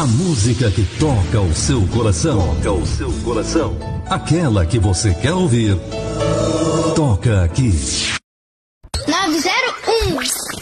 A música que toca o seu coração. Toca o seu coração. Aquela que você quer ouvir. Toca aqui. 901